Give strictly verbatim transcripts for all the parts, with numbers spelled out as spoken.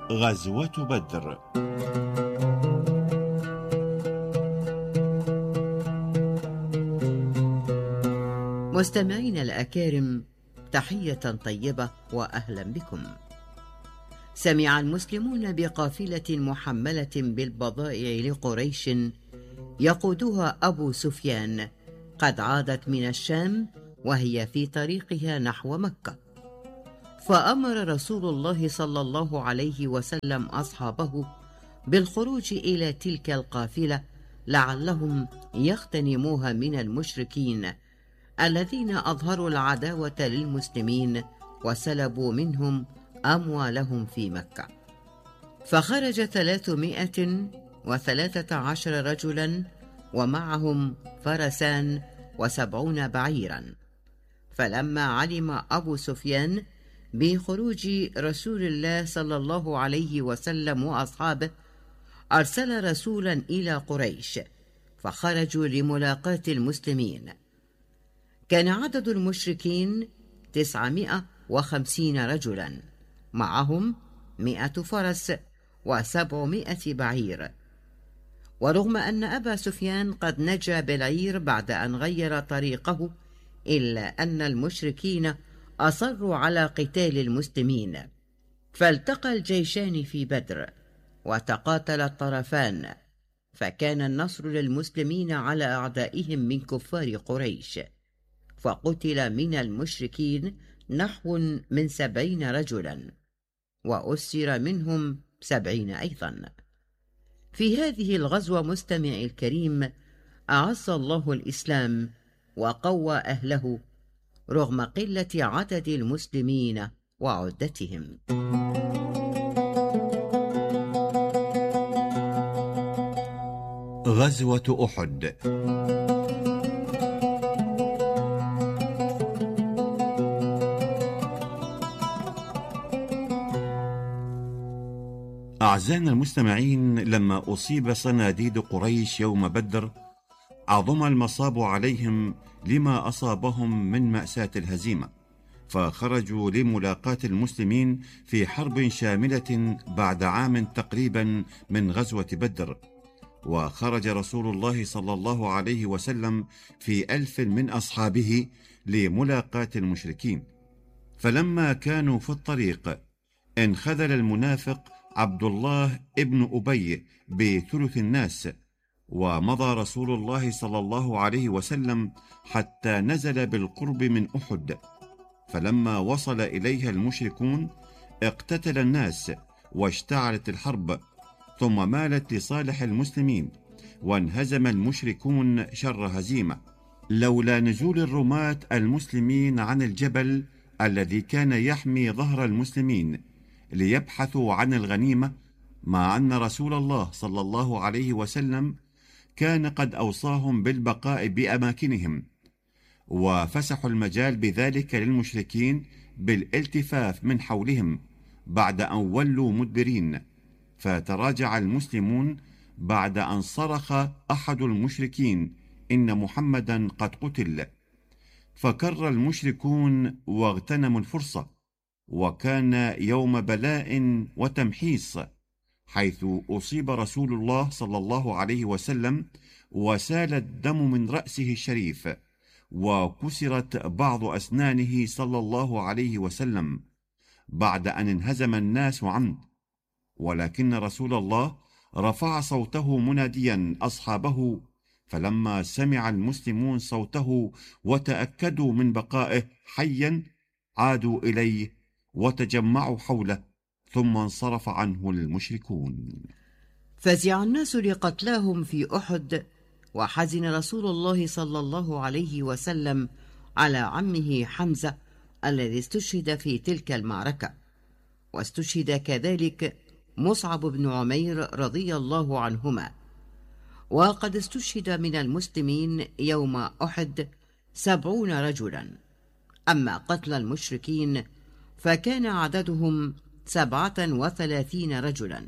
غزوة بدر. مستمعين الأكارم، تحية طيبة وأهلا بكم. سمع المسلمون بقافلة محملة بالبضائع لقريش يقودها أبو سفيان قد عادت من الشام وهي في طريقها نحو مكة، فأمر رسول الله صلى الله عليه وسلم أصحابه بالخروج إلى تلك القافلة لعلهم يغتنموها من المشركين الذين أظهروا العداوة للمسلمين وسلبوا منهم أموالهم في مكة. فخرج ثلاثمائة وثلاثة عشر رجلا ومعهم فرسان وسبعون بعيرا. فلما علم أبو سفيان بخروج رسول الله صلى الله عليه وسلم وأصحابه أرسل رسولا إلى قريش، فخرجوا لملاقاة المسلمين. كان عدد المشركين تسعمائة وخمسين رجلا، معهم مائة فرس وسبعمائة بعير. ورغم أن أبا سفيان قد نجا بالعير بعد أن غير طريقه، إلا أن المشركين أصروا على قتال المسلمين، فالتقى الجيشان في بدر وتقاتل الطرفان، فكان النصر للمسلمين على أعدائهم من كفار قريش، فقتل من المشركين نحو من سبعين رجلا، وأسر منهم سبعين أيضا. في هذه الغزوة مستمعي الكريم، أعز الله الإسلام وقوى أهله رغم قلة عدد المسلمين وعدتهم. غزوة أحد. أعزائنا المستمعين، لما أصيب صناديد قريش يوم بدر عظم المصاب عليهم لما أصابهم من مأساة الهزيمة، فخرجوا لملاقاة المسلمين في حرب شاملة بعد عام تقريبا من غزوة بدر. وخرج رسول الله صلى الله عليه وسلم في ألف من أصحابه لملاقاة المشركين. فلما كانوا في الطريق انخذل المنافق عبد الله ابن أبي بثلث الناس، ومضى رسول الله صلى الله عليه وسلم حتى نزل بالقرب من أحد. فلما وصل إليها المشركون اقتتل الناس واشتعلت الحرب، ثم مالت لصالح المسلمين، وانهزم المشركون شر هزيمة، لولا نزول الرماة المسلمين عن الجبل الذي كان يحمي ظهر المسلمين ليبحثوا عن الغنيمة، مع أن رسول الله صلى الله عليه وسلم كان قد أوصاهم بالبقاء بأماكنهم، وفسحوا المجال بذلك للمشركين بالالتفاف من حولهم بعد أن ولوا مدبرين. فتراجع المسلمون بعد أن صرخ أحد المشركين إن محمدا قد قتل، فكر المشركون واغتنموا الفرصة، وكان يوم بلاء وتمحيص، حيث أصيب رسول الله صلى الله عليه وسلم وسال الدم من رأسه الشريف، وكسرت بعض أسنانه صلى الله عليه وسلم بعد أن انهزم الناس عنه. ولكن رسول الله رفع صوته مناديا أصحابه، فلما سمع المسلمون صوته وتأكدوا من بقائه حيا عادوا إليه وتجمعوا حوله، ثم انصرف عنه المشركون. فزع الناس لقتلاهم في أحد، وحزن رسول الله صلى الله عليه وسلم على عمه حمزة الذي استشهد في تلك المعركة، واستشهد كذلك مصعب بن عمير رضي الله عنهما. وقد استشهد من المسلمين يوم أحد سبعون رجلا. أما قتل المشركين فكان عددهم سبعة وثلاثين رجلا.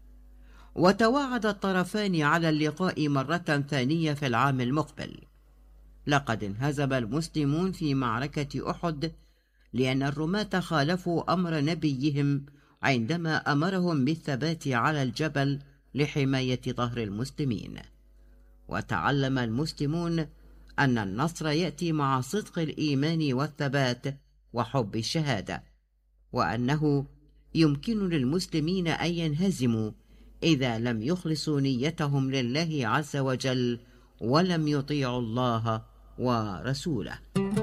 وتواعد الطرفان على اللقاء مرة ثانية في العام المقبل. لقد انهزم المسلمون في معركة أحد لأن الرماة خالفوا أمر نبيهم عندما أمرهم بالثبات على الجبل لحماية ظهر المسلمين. وتعلم المسلمون أن النصر يأتي مع صدق الإيمان والثبات وحب الشهادة، وأنه يمكن للمسلمين أن ينهزموا إذا لم يخلصوا نيتهم لله عز وجل ولم يطيعوا الله ورسوله.